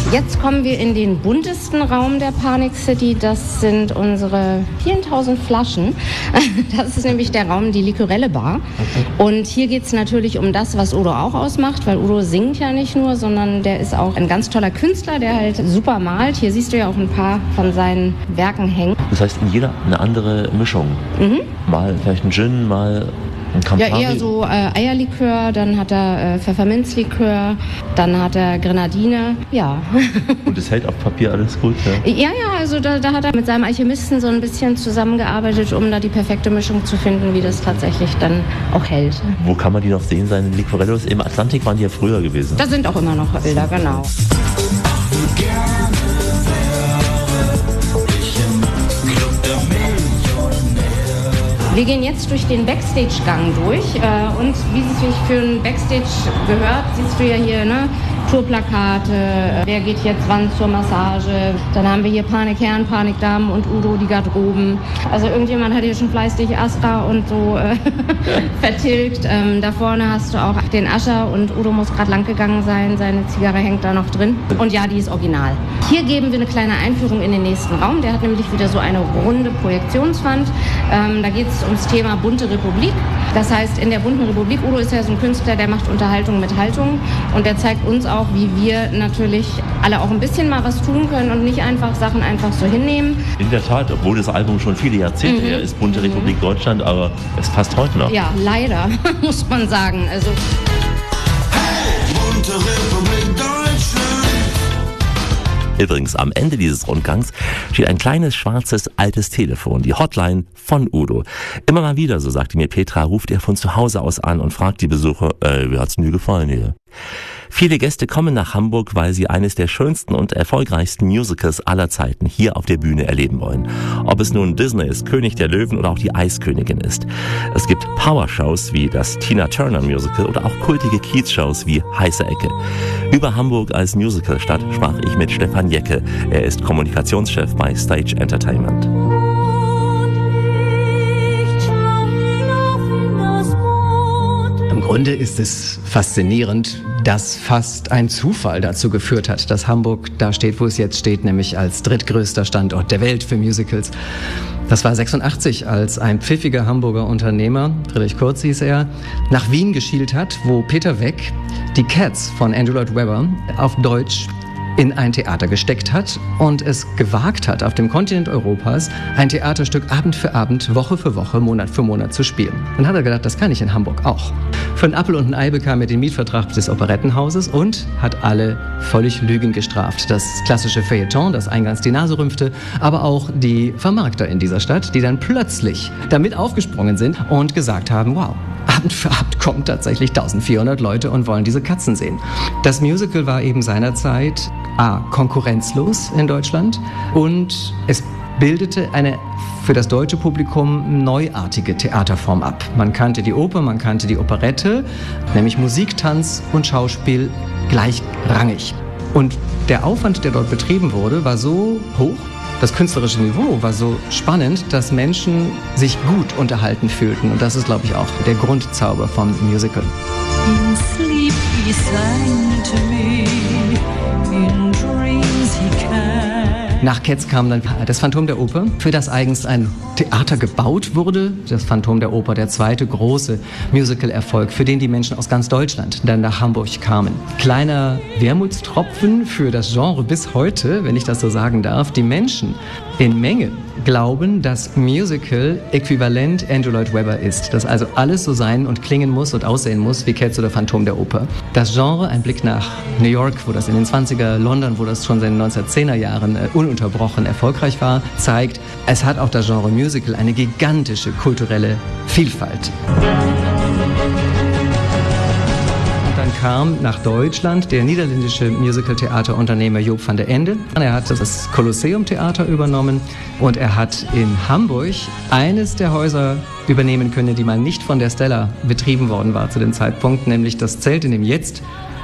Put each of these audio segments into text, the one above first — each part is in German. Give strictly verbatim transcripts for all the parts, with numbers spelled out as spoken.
Jetzt kommen wir in den buntesten Raum der Panic City. Das sind unsere viertausend Flaschen. Das ist nämlich der Raum, die Licorelle Bar. Und hier geht es natürlich um das, was Udo auch ausmacht, weil Udo singt ja nicht nur, sondern der ist auch ein ganz toller Künstler, der halt super malt. Hier siehst du ja auch ein paar von seinen Werken hängen. Das heißt, in jeder eine andere Mischung. Mhm. Mal vielleicht ein Gin, mal ein Campari. Ja, eher so äh, Eierlikör, dann hat er äh, Pfefferminzlikör, dann hat er Grenadine, ja. Und es hält auf Papier alles gut, ja? Ja, ja, also da, da hat er mit seinem Alchemisten so ein bisschen zusammengearbeitet, um da die perfekte Mischung zu finden, wie das tatsächlich dann auch hält. Wo kann man die noch sehen, seine Licorellos? Im Atlantik waren die ja früher gewesen. Da sind auch immer noch Bilder, genau. Wir gehen jetzt durch den Backstage-Gang durch äh, und wie es sich für einen Backstage gehört, siehst du ja hier, ne? Tourplakate, äh, wer geht jetzt wann zur Massage, dann haben wir hier Panikherren, Panikdamen und Udo, die Garderoben. Also irgendjemand hat hier schon fleißig Astra und so äh, vertilgt. Ähm, da vorne hast du auch den Ascher und Udo muss gerade lang gegangen sein, seine Zigarre hängt da noch drin. Und ja, die ist original. Hier geben wir eine kleine Einführung in den nächsten Raum, der hat nämlich wieder so eine runde Projektionswand. Ähm, da geht es ums Thema Bunte Republik. Das heißt, in der Bunten Republik, Udo ist ja so ein Künstler, der macht Unterhaltung mit Haltung und der zeigt uns auch, wie wir natürlich alle auch ein bisschen mal was tun können und nicht einfach Sachen einfach so hinnehmen. In der Tat, obwohl das Album schon viele Jahrzehnte her mhm. ist, Bunte mhm. Republik Deutschland, aber es passt heute noch. Ja, leider, muss man sagen. Also hey, Bunte Republik Deutschland. Übrigens, am Ende dieses Rundgangs steht ein kleines, schwarzes, altes Telefon, die Hotline von Udo. Immer mal wieder, so sagte mir Petra, ruft er von zu Hause aus an und fragt die Besucher, äh, wie hat's denn dir gefallen hier? Viele Gäste kommen nach Hamburg, weil sie eines der schönsten und erfolgreichsten Musicals aller Zeiten hier auf der Bühne erleben wollen. Ob es nun Disneys König der Löwen oder auch die Eiskönigin ist. Es gibt Powershows wie das Tina Turner Musical oder auch kultige Kiez-Shows wie Heiße Ecke. Über Hamburg als Musicalstadt sprach ich mit Stefan Jecke. Er ist Kommunikationschef bei Stage Entertainment. Im Grunde ist es faszinierend, dass fast ein Zufall dazu geführt hat, dass Hamburg da steht, wo es jetzt steht, nämlich als drittgrößter Standort der Welt für Musicals. Das war sechsundachtzig, als ein pfiffiger Hamburger Unternehmer, Friedrich Kurz hieß er, nach Wien geschielt hat, wo Peter Weck die Cats von Andrew Lloyd Webber auf Deutsch in ein Theater gesteckt hat und es gewagt hat, auf dem Kontinent Europas ein Theaterstück Abend für Abend, Woche für Woche, Monat für Monat zu spielen. Dann hat er gedacht, das kann ich in Hamburg auch. Für einen Appel und ein Ei bekam er den Mietvertrag des Operettenhauses und hat alle völlig Lügen gestraft. Das klassische Feuilleton, das eingangs die Nase rümpfte, aber auch die Vermarkter in dieser Stadt, die dann plötzlich damit aufgesprungen sind und gesagt haben, wow, Abend für Abend kommen tatsächlich eintausendvierhundert Leute und wollen diese Katzen sehen. Das Musical war eben seinerzeit A, konkurrenzlos in Deutschland und es bildete eine für das deutsche Publikum neuartige Theaterform ab. Man kannte die Oper, man kannte die Operette, nämlich Musik, Tanz und Schauspiel gleichrangig. Und der Aufwand, der dort betrieben wurde, war so hoch, das künstlerische Niveau war so spannend, dass Menschen sich gut unterhalten fühlten. Und das ist, glaube ich, auch der Grundzauber vom Musical. In sleep he sang to me, in dreams he came. Nach Cats kam dann das Phantom der Oper, für das eigens ein Theater gebaut wurde. Das Phantom der Oper, der zweite große Musical-Erfolg, für den die Menschen aus ganz Deutschland dann nach Hamburg kamen. Kleiner Wermutstropfen für das Genre bis heute, wenn ich das so sagen darf. Die Menschen in Menge glauben, dass Musical äquivalent Andrew Lloyd Webber ist. Dass also alles so sein und klingen muss und aussehen muss wie Cats oder Phantom der Oper. Das Genre, ein Blick nach New York, wo das in den zwanziger, London, wo das schon seit den neunzehnhundertzehner Jahren äh, ununterbrochen erfolgreich war, zeigt, es hat auch das Genre Musical eine gigantische kulturelle Vielfalt. Dann kam nach Deutschland der niederländische Musical-Theaterunternehmer Joop van der Ende. Er hat das Kolosseum-Theater übernommen und er hat in Hamburg eines der Häuser übernehmen können, die mal nicht von der Stella betrieben worden war zu dem Zeitpunkt, nämlich das Zelt, in dem jetzt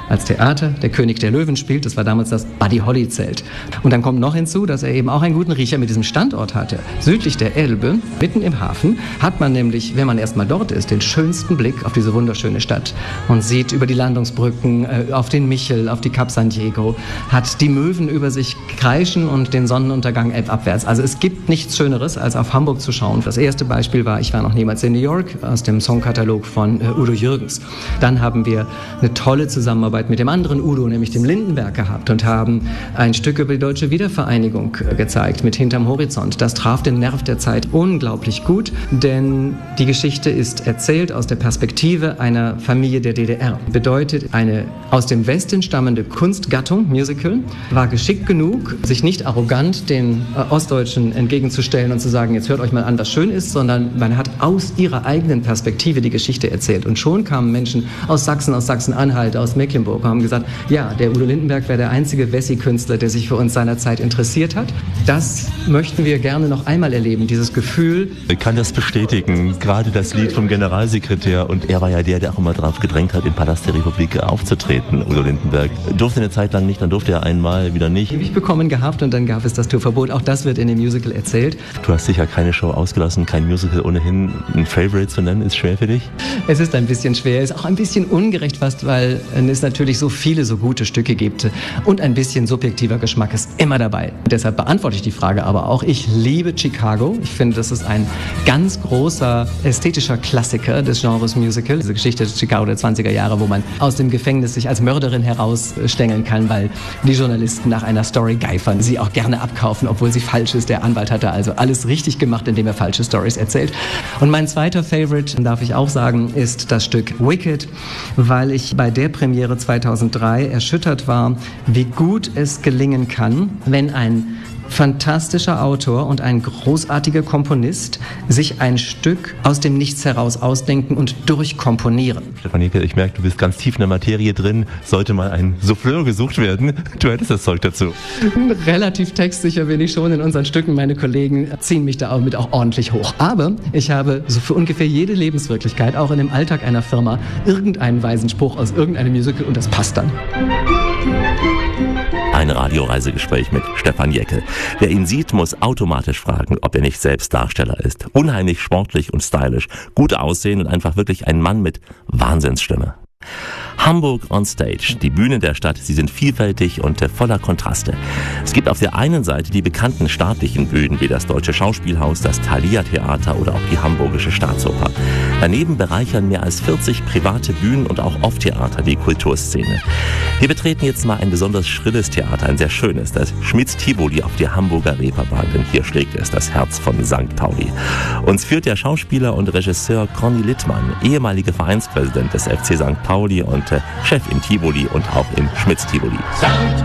als Theater der König der Löwen spielt. Das war damals das Buddy-Holly-Zelt. Und dann kommt noch hinzu, dass er eben auch einen guten Riecher mit diesem Standort hatte. Südlich der Elbe, mitten im Hafen, hat man nämlich, wenn man erstmal dort ist, den schönsten Blick auf diese wunderschöne Stadt und sieht über die Landungsbrücken, äh, auf den Michel, auf die Cap San Diego, hat die Möwen über sich kreischen und den Sonnenuntergang elbabwärts. Also es gibt nichts Schöneres, als auf Hamburg zu schauen. Das erste Beispiel war, ich war noch niemals in New York, aus dem Songkatalog von äh, Udo Jürgens. Dann haben wir eine tolle Zusammenarbeit mit dem anderen Udo, nämlich dem Lindenberg, gehabt und haben ein Stück über die deutsche Wiedervereinigung äh, gezeigt mit Hinterm Horizont. Das traf den Nerv der Zeit unglaublich gut, denn die Geschichte ist erzählt aus der Perspektive einer Familie der D D R. Bedeutet, eine aus dem Westen stammende Kunstgattung, Musical, war geschickt genug, sich nicht arrogant den äh, Ostdeutschen entgegenzustellen und zu sagen, jetzt hört euch mal an, was schön ist, sondern man hat aus ihrer eigenen Perspektive die Geschichte erzählt. Und schon kamen Menschen aus Sachsen, aus Sachsen-Anhalt, aus Mecklenburg und haben gesagt, ja, der Udo Lindenberg wäre der einzige Wessi-Künstler, der sich für uns seinerzeit interessiert hat. Das möchten wir gerne noch einmal erleben, dieses Gefühl. Ich kann das bestätigen, gerade das Lied vom Generalsekretär, und er war ja der, der auch immer darauf gedrängt hat, im Palast der Republik aufzutreten, Udo Lindenberg. Durfte eine Zeit lang nicht, dann durfte er einmal wieder nicht. Ich bekommen gehabt und dann gab es das Tourverbot. Auch das wird in dem Musical erzählt. Du hast sicher keine Show ausgelassen, kein Musical ohnehin. Ein Favorite zu nennen, ist schwer für dich? Es ist ein bisschen schwer, ist auch ein bisschen ungerecht fast, weil es natürlich so viele so gute Stücke gibt und ein bisschen subjektiver Geschmack ist immer dabei. Deshalb beantworte ich die Frage aber auch. Ich liebe Chicago. Ich finde, das ist ein ganz großer ästhetischer Klassiker des Genres Musical. Diese Geschichte des Chicago der zwanziger Jahre, wo man aus dem Gefängnis sich als Mörderin herausstängeln kann, weil die Journalisten nach einer Story geifern, sie auch gerne abkaufen, obwohl sie falsch ist. Der Anwalt hatte also alles richtig gemacht, indem er falsche Stories erzählt. Und mein zweiter Favorite, darf ich auch sagen, ist das Stück Wicked, weil ich bei der Premiere zweitausenddrei erschüttert war, wie gut es gelingen kann, wenn ein fantastischer Autor und ein großartiger Komponist sich ein Stück aus dem Nichts heraus ausdenken und durchkomponieren. Stefan Jekel, ich merke, du bist ganz tief in der Materie drin. Sollte mal ein Souffleur gesucht werden, du hättest das Zeug dazu. Relativ textsicher bin ich schon in unseren Stücken. Meine Kollegen ziehen mich da auch mit auch ordentlich hoch. Aber ich habe so für ungefähr jede Lebenswirklichkeit, auch in dem Alltag einer Firma, irgendeinen weisen Spruch aus irgendeinem Musical und das passt dann. Ein Radioreisegespräch mit Stefan Jekel. Wer ihn sieht, muss automatisch fragen, ob er nicht selbst Darsteller ist. Unheimlich sportlich und stylisch, gut aussehen und einfach wirklich ein Mann mit Wahnsinnsstimme. Hamburg on Stage. Die Bühnen der Stadt, sie sind vielfältig und äh, voller Kontraste. Es gibt auf der einen Seite die bekannten staatlichen Bühnen wie das Deutsche Schauspielhaus, das Thalia-Theater oder auch die Hamburgische Staatsoper. Daneben bereichern mehr als vierzig private Bühnen und auch Off-Theater die Kulturszene. Wir betreten jetzt mal ein besonders schrilles Theater, ein sehr schönes, das Schmitz-Tivoli auf der Hamburger Reeperbahn, denn hier schlägt es das Herz von Sankt Pauli. Uns führt der Schauspieler und Regisseur Conny Littmann, ehemaliger Vereinspräsident des F C Sankt Pauli und äh, Chef im Tivoli und auch im Schmitz-Tivoli. Sankt